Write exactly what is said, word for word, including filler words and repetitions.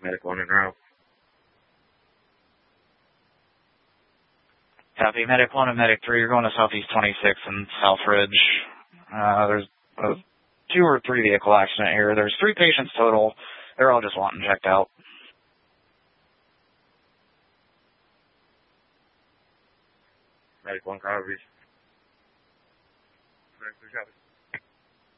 Medic one in route. Copy. Medic one and Medic three, you're going to Southeast twenty-six and Southridge. Uh, there's a two or three vehicle accident here. There's three patients total. They're all just wanting checked out. Medic one copies. Medic three copies.